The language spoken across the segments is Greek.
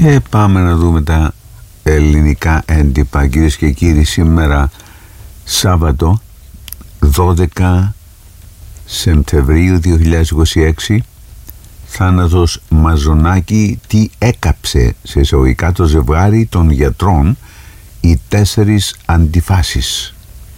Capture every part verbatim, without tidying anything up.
Και πάμε να δούμε τα ελληνικά έντυπα, κυρίες και κύριοι. Σήμερα Σάββατο δώδεκα Σεπτεμβρίου δύο χιλιάδες είκοσι έξι. Θάνατος Μαζονάκη, τι έκαψε σε εισαγωγικά το ζευγάρι των γιατρών, οι τέσσερις αντιφάσεις.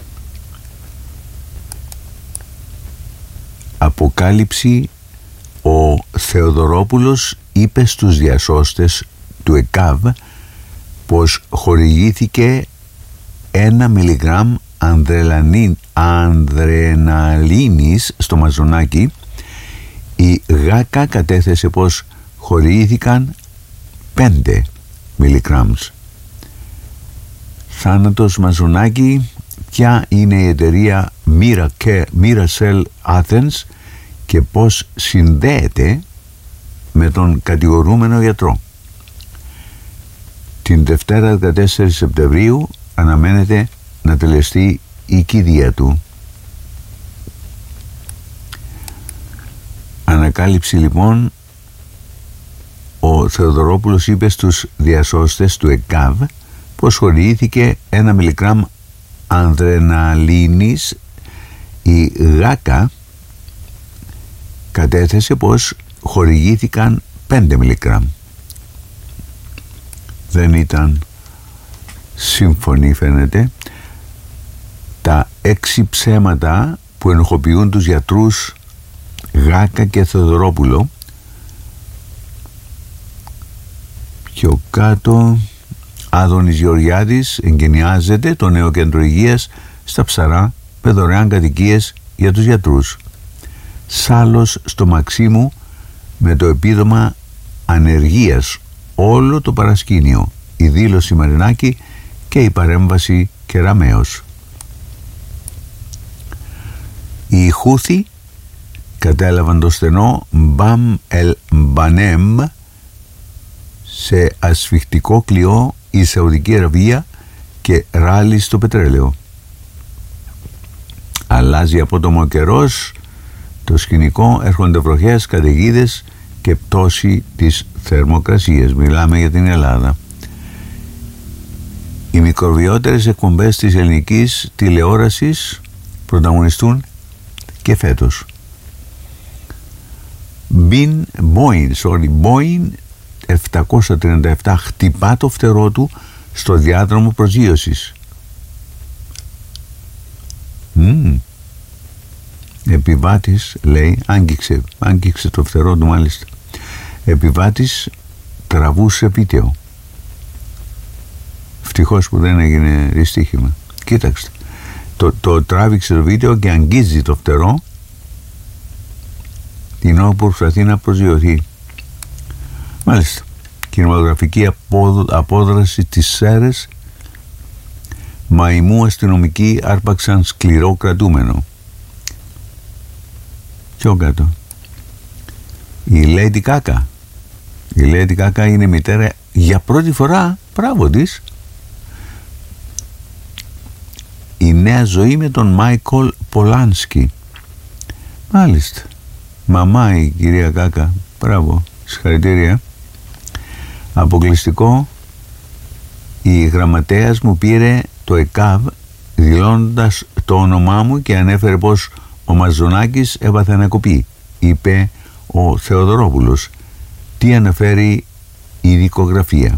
Αποκάλυψη: ο Θεοδωρόπουλος είπε στους διασώστες του ΕΚΑΒ πως χορηγήθηκε ένα μιλιγκράμμ ανδρεναλίνης στο Μαζονάκη. Η ΓΑΚΑ κατέθεσε πως χορηγήθηκαν πέντε μιλιγκράμμς. Θάνατος Μαζονάκη. Ποια είναι η εταιρεία Miracell Athens και πως συνδέεται με τον κατηγορούμενο γιατρό. Την Δευτέρα δεκατέσσερις Σεπτεμβρίου αναμένεται να τελεστεί η κηδεία του. Ανακάλυψη λοιπόν: ο Θεοδωρόπουλος είπε στους διασώστες του ΕΚΑΒ πως χορηγήθηκε ένα μιλιγκράμμ ανδρεναλίνης. Η ΓΑΚΑ κατέθεσε πως χορηγήθηκαν πέντε μιλιγκράμμ. Δεν ήταν σύμφωνοι, φαίνεται. Τα έξι ψέματα που ενοχοποιούν τους γιατρούς ΓΑΚΑ και Θεοδωρόπουλο. Πιο κάτω: Άδωνης Γεωργιάδης εγκαινιάζεται το νέο κέντρο υγείας στα Ψαρά με δωρεάν κατοικίες για τους γιατρούς. Σάλος στο Μαξίμου με το επίδομα ανεργίας όλο το παρασκήνιο. Η δήλωση Μαρινάκη και η παρέμβαση Κεραμέως. Οι Χούθη κατέλαβαν το στενό Μπαμ ελ Μπανέμ σε ασφιχτικό κλειό η Σαουδική Αραβία και ράλι στο πετρέλαιο. Αλλάζει απότομο ο καιρός, το σκηνικό, έρχονται βροχές, καταιγίδες και πτώση της θερμοκρασίας. Μιλάμε για την Ελλάδα. Οι μικροβιότερες εκπομπές της ελληνικής τηλεόρασης πρωταγωνιστούν και φέτος. Μπιν Boeing, sorry, Boeing επτακόσια τριάντα επτά χτυπά το φτερό του στο διάδρομο προσγείωσης. Mm. Επιβάτης, λέει, άγγιξε, άγγιξε το φτερό του μάλιστα. Επιβάτης τραβούσε πίταιο. Ευτυχώς που δεν έγινε δυστύχημα. Κοίταξτε, το, το τράβηξε το βίντεο και αγγίζει το φτερό την ώρα που προσπαθεί να προσγειωθεί. Μάλιστα. Κινηματογραφική απόδραση της Σέρες. Μαϊμού αστυνομικοί άρπαξαν σκληρό κρατούμενο. Πιο κάτω. Η Lady Gaga. Η Lady Gaga είναι μητέρα για πρώτη φορά. Μπράβο της. Η νέα ζωή με τον Μάικολ Πολάνσκι. Μάλιστα. Μαμά η κυρία Gaga. Μπράβο. Συγχαρητήρια. Αποκλειστικό: η γραμματέας μου πήρε το ΕΚΑΒ δηλώνοντας το όνομά μου και ανέφερε πως ο Μαζονάκης έπαθε ανακοπή, είπε ο Θεοδωρόπουλος. Τι αναφέρει η δικογραφία?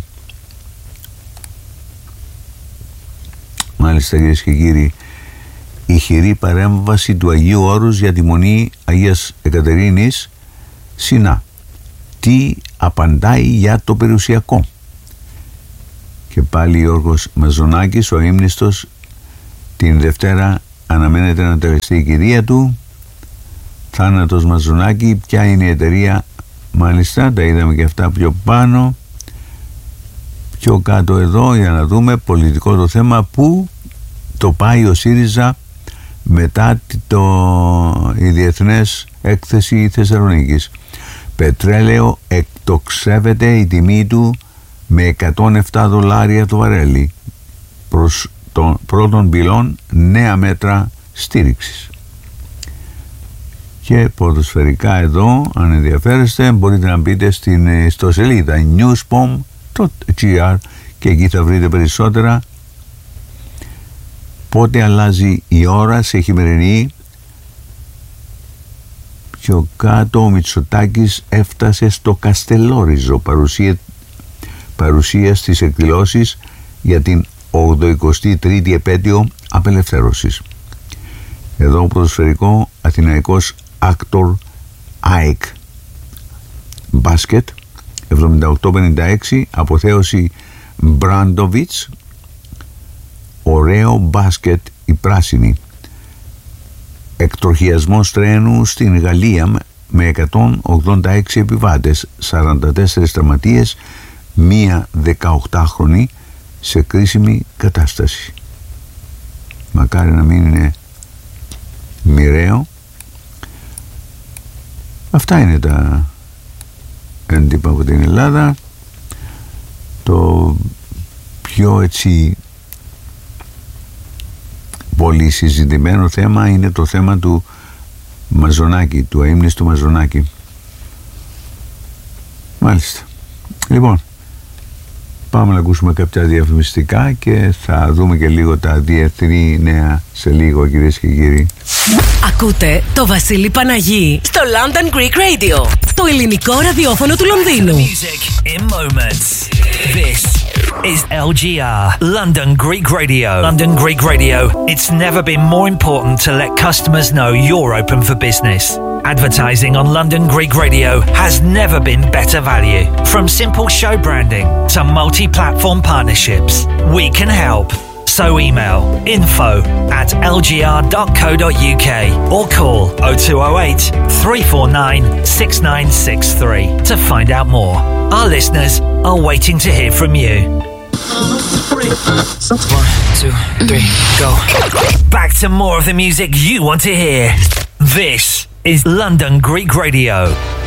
Μάλιστα, κυρίες και κύριοι, ηχηρή παρέμβαση του Αγίου Όρους για τη Μονή Αγίας Εκατερίνης. Συνά. Τι απαντάει για το περιουσιακό? Και πάλι Γιώργος Μαζονάκης, ο ύμνηστος, την Δευτέρα αναμένεται να τελεστεί η κηδεία του. Θάνατος Μαζονάκη. Ποια είναι η εταιρεία? Μάλιστα, τα είδαμε και αυτά πιο πάνω. Πιο κάτω εδώ, για να δούμε πολιτικό το θέμα, που το πάει ο ΣΥΡΙΖΑ μετά το, η Διεθνές Έκθεση Θεσσαλονίκης. Πετρέλαιο εκτοξεύεται η τιμή του με εκατόν επτά δολάρια το βαρέλι. Προς των πρώτων πυλών νέα μέτρα στήριξης. Και ποδοσφαιρικά εδώ, αν ενδιαφέρεστε, μπορείτε να μπείτε στην ιστοσελίδα newspom .gr και εκεί θα βρείτε περισσότερα. Πότε αλλάζει η ώρα σε χειμερινή? Πιο κάτω ο Μητσοτάκης έφτασε στο Καστελόριζο, παρουσία, παρουσία στις εκδηλώσεις για την ογδοηκοστή τρίτη επέτειο απελευθέρωσης. Εδώ ποδοσφαιρικό, Αθηναϊκός Άκτορ ΑΕΚ μπάσκετ εβδομήντα οκτώ πενήντα έξι, αποθέωση Μπράντοβιτς. Ωραίο μπάσκετ η πράσινη. Εκτροχιασμός τρένου στην Γαλλία με εκατόν ογδόντα έξι επιβάτες, σαράντα τέσσερις τραυματίες, μία δεκαοκτάχρονη σε κρίσιμη κατάσταση. Μακάρι να μην είναι μοιραίο. Αυτά είναι τα έντυπα από την Ελλάδα. Το πιο έτσι πολύ συζητημένο θέμα είναι το θέμα του Μαζονάκη, του αείμνηστου Μαζονάκη. Μάλιστα. Λοιπόν, πάμε να ακούσουμε κάποια διαφημιστικά και θα δούμε και λίγο τα διεθνή νέα σε λίγο, κυρίες και κύριοι. Ακούτε το Βασίλη Παναγί στο London Greek Radio, το ελληνικό ραδιόφωνο του Λονδίνου. Music in moments. This is L G R, London Greek Radio. London Greek Radio. It's never been more important to let customers know you're open for business. Advertising on London Greek Radio has never been better value. From simple show branding to multi-platform partnerships, we can help. So email info at l g r dot co dot u k or call oh two oh eight, three four nine, six nine six three to find out more. Our listeners are waiting to hear from you. One, two, three, go. Back to more of the music you want to hear. This is London Greek Radio.